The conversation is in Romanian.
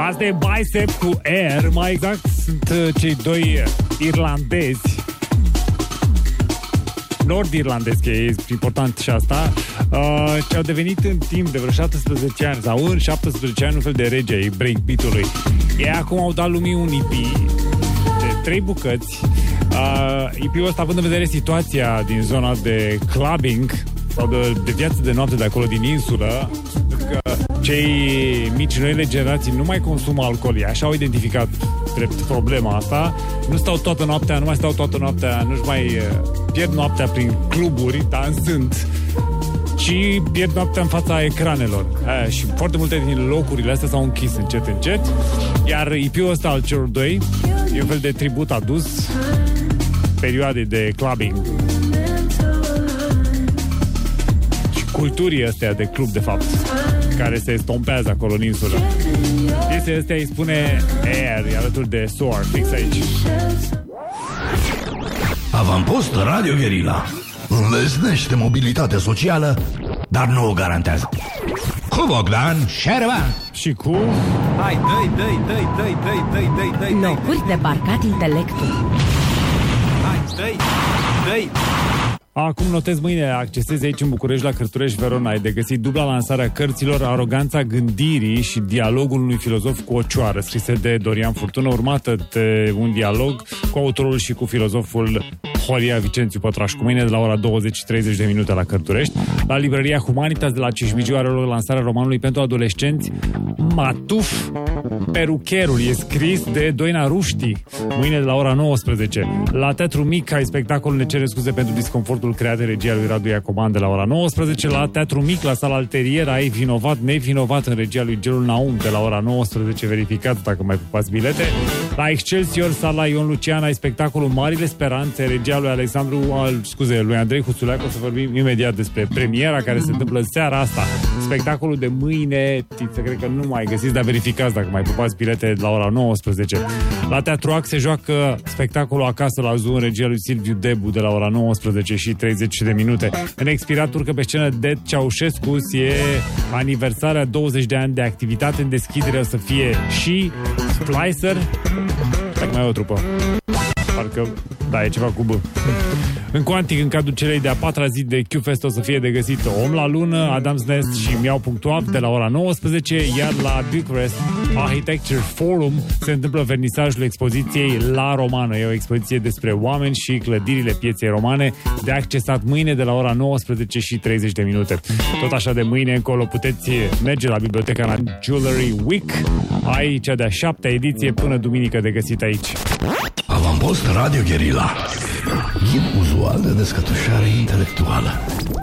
Asta e Bicep cu Air. Mai exact sunt cei doi irlandezi, nord-irlandezi, că e important și asta, ce au devenit în timp de vreo 17 ani sau în 17 ani un fel de rege ai breakbeat-ului. Ei acum au dat lumii un EP de 3 bucăți. EP-ul ăsta, având în vedere situația din zona de clubbing sau de viață de noapte de acolo din insulă, că cei mici, noile generații nu mai consumă alcool. Așa au identificat drept problema asta. Nu stau toată noaptea, nu mai stau toată noaptea, nu-și mai pierd noaptea prin cluburi dansând, ci pierd noaptea în fața ecranelor. Și foarte multe din locurile astea s-au închis încet. Iar EP-ul ăsta al celor doi e un fel de tribut adus perioadei de clubbing și culturii astea de club, de fapt, care se stompează acolo în insulă. Piesele astea îi spune Air, e alături de Soar, fix aici. Avampost Radio Guerilla înlesnește mobilitatea socială, dar nu o garantează. Cu Bogdan Șerban și cu... Hai, dă-i. Locuri de parcat intelectul. Hai, dă-i. Acum notez, mâine accesezi aici în București la Cărturești Verona. Ai de găsit dubla lansare a cărților Aroganța gândirii și Dialogul unui filozof cu o cioară, scrise de Dorian Furtună, urmată de un dialog cu autorul și cu filozoful Horia Vicențiu Pătrașcu. Mâine de la ora 20:30 la Cărturești. La librăria Humanitas de la Cismigiu are loc lansarea romanului pentru adolescenți Matuf Perucherul. E scris de Doina Ruști. Mâine de la ora 19. La Teatru Mic ai spectacolul Ne cere scuze pentru disconfortul creat de regia lui Radu Iacoban de la ora 19. La Teatru Mic, la Sala Alteriera, ai Vinovat, nevinovat în regia lui Gelul Naum de la ora 19. Verificați dacă mai pupați bilete. La Excelsior, Sala Ion Lucian, ai spectacolul Marile Speranțe, regia lui Andrei Huțuleac. O să vorbim imediat despre premiera care se întâmplă seara asta. Spectacolul de mâine, cred că nu mai găsiți, dar verificați dacă mai pupați bilete de la ora 19. La Teatru Ac se joacă spectacolul Acasă la Zoo în regia lui Silviu Debu de la ora 19:30. În Expirat urcă pe scenă de Ceaușescu. E aniversarea 20 de ani de activitate. În deschidere o să fie și Splicer. Dacă mai e o trupă. Parcă, da, e ceva cu B. În Quantic, în cadrul celei de-a 4-a zi de Q-Fest, o să fie de găsit Om la Lună, Adam's Nest și Miau.ap de la ora 19, iar la Bucharest Architecture Forum se întâmplă vernisajul expoziției La Romană. E o expoziție despre oameni și clădirile pieței romane, de accesat mâine de la ora 19:30. Tot așa, de mâine încolo puteți merge la Biblioteca la Jewelry Week. Ai cea de-a 7-a ediție până duminică de găsit aici. Avampost Radio Guerilla. Ghid uzual de descătușare intelectuală.